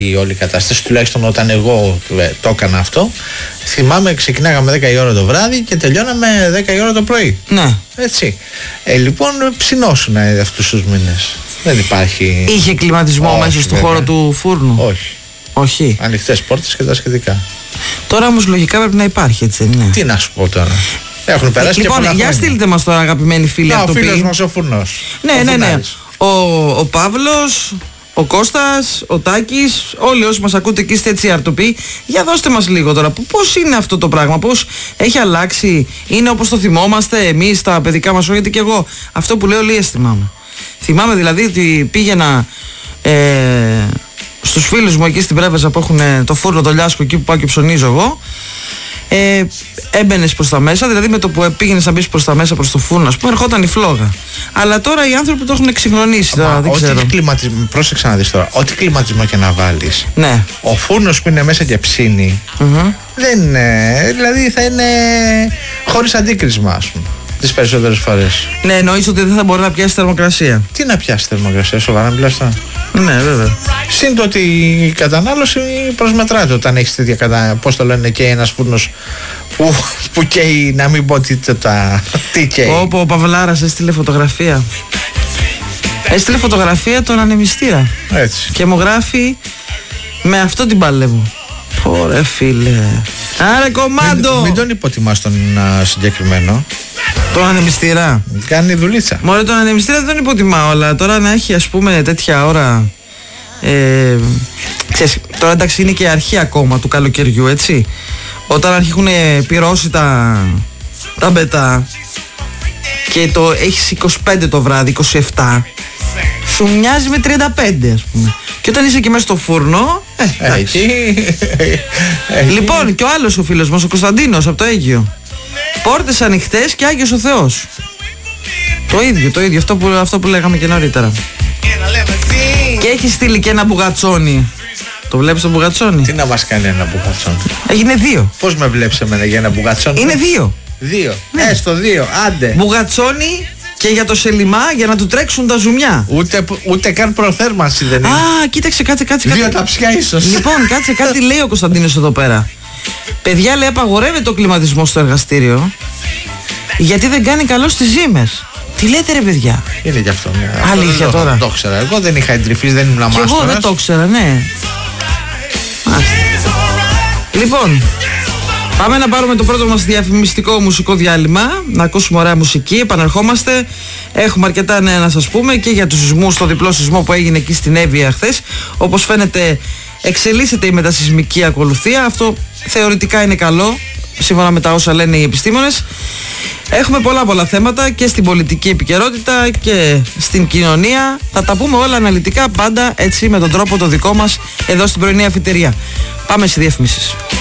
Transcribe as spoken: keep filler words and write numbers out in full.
η όλη κατάσταση, τουλάχιστον όταν εγώ το έκανα αυτό. Θυμάμαι, ξεκινάγαμε δέκα η ώρα το βράδυ και τελειώναμε δέκα η ώρα το πρωί. Ναι. Έτσι. Ε, λοιπόν, ψινώσουν αυτούς τους μήνες. Δεν υπάρχει. Είχε κλιματισμό Όχι, μέσα στο βέβαια. χώρο του φούρνου? Όχι. Όχι. Ανοιχτές πόρτες και τα σχετικά. Τώρα όμως λογικά πρέπει να υπάρχει, έτσι δεν είναι? Τι να σου πω τώρα. Έχουν περάσει Λοιπόν, και πολλά για χρόνια. στείλτε μας τώρα, αγαπημένοι φίλοι. Να, ο αυτοποί. φίλος μας ο Φουρνός. Ναι, ο ναι, ναι. Φουρνάρης. Ο, ο Παύλος, ο Κώστας, ο Τάκης, όλοι όσοι μας ακούτε εκεί είστε έτσι αρτοποί, για δώστε μας λίγο τώρα πώς είναι αυτό το πράγμα, πώς έχει αλλάξει, είναι όπως το θυμόμαστε εμείς τα παιδικά μας, γιατί και εγώ αυτό που λέω λίγες θυμάμαι. Θυμάμαι δηλαδή ότι πήγαινα ε, στους φίλους μου εκεί στην Πρέβεζα που έχουν το φούρνο, το λιάσκο, εκεί που πάω και ψωνίζω εγώ. Ε, έμπαινες προς τα μέσα, δηλαδή με το που πήγαινες να μπεις προς τα μέσα, προς το φούρνο, ας πούμε, ερχόταν η φλόγα. Αλλά τώρα οι άνθρωποι το έχουν εξυγχρονίσει. Τώρα, δεν ό,τι ξέρω. κλιματισμό, πρόσεξα να δεις τώρα, ό,τι κλιματισμό και να βάλεις, Ναι. ο φούρνος που είναι μέσα και ψήνει, Mm-hmm. δεν είναι, δηλαδή θα είναι χωρίς αντίκρισμα, ας πούμε, τις περισσότερες φορές. Ναι, εννοείς ότι δεν θα μπορεί να πιάσει θερμοκρασία. Τι να πιάσει θερμοκρασία, σοβαρά μιλάς τώρα? Ναι, βέβαια. Συν το ότι η κατανάλωση προσμετράται όταν έχεις τέτοια κατά, πώς το λένε, και ένας φούρνος που, που καίει, να μην πω τι, τα, τι καίει. Όπου ο Παυλάρας έστειλε φωτογραφία. Έστειλε φωτογραφία τον ανεμιστήρα. Έτσι. Και μου γράφει, με αυτό την παλεύω. Ωραία φίλε. Άρε κομμάντο! Μην, μην τον υποτιμάς τον α, συγκεκριμένο. Τον ανεμιστήρα. Κάνει δουλίτσα. Μωρέ, τον ανεμιστήρα δεν τον υποτιμάω, αλλά τώρα να έχει, ας πούμε, τέτοια ώρα. Ε, ξέρεις, τώρα εντάξει είναι και αρχή ακόμα του καλοκαιριού, έτσι. Όταν αρχίζουν πυρώσει τα, τα μπετά και το έχεις είκοσι πέντε το βράδυ, είκοσι επτά, σου μοιάζει με τριάντα πέντε, ας πούμε. Και όταν είσαι και μέσα στο φούρνο, ε, εντάξει. Εκεί. Λοιπόν, και ο άλλος ο φίλος μας, ο Κωνσταντίνος από το Αίγυο. Πόρτες ανοιχτές και Άγιος ο Θεός. Το ίδιο, το ίδιο, αυτό που, αυτό που λέγαμε και νωρίτερα. Και έχει στείλει και ένα μπουγατσόνι. Το βλέπεις το μπουγατσόνι? Τι να μας κάνει ένα μπουγατσόνι? Έγινε δύο. Πώς με βλέπεις εμένα για ένα μπουγατσόνι? Είναι δύο. Δύο. Ναι. Έστω δύο, άντε. Μπουγατσόνι και για το σελιμά για να του τρέξουν τα ζουμιά. Ούτε, ούτε καν προθέρμανση δεν είναι. Α, κοίταξε, κάτσε, κάτσε. Δύο κάτσε. ταψιά ίσως. Λοιπόν, κάτσε, κάτι λέει ο Κωνσταντίνος εδώ πέρα. Παιδιά, λέει, απαγορεύεται ο κλιματισμός στο εργαστήριο γιατί δεν κάνει καλό στις ζύμες. Τι λέτε, ρε παιδιά? Είναι γι' αυτό. Ναι. Αλήθεια αυτό δεν τώρα? Το, το ήξερα. Εγώ δεν είχα εντρυφείς, δεν ήμουν Κι μάστορας. εγώ δεν το ήξερα, ναι. Μάλιστα. Λοιπόν, πάμε να πάρουμε το πρώτο μας διαφημιστικό μουσικό διάλειμμα, να ακούσουμε ωραία μουσική, επανερχόμαστε. Έχουμε αρκετά νέα να σας πούμε και για τους σεισμούς, το διπλό σεισμό που έγινε εκεί στην Εύβοια χθες. Όπως φαίνεται εξελίσσεται η μετασεισμική ακολουθία, αυτό θεωρητικά είναι καλό, σύμφωνα με τα όσα λένε οι επιστήμονες. Έχουμε πολλά πολλά θέματα και στην πολιτική επικαιρότητα και στην κοινωνία. Θα τα πούμε όλα αναλυτικά, πάντα έτσι με τον τρόπο το δικό μας εδώ στην πρωινή αφιτερία. Πάμε στις διαφημίσεις.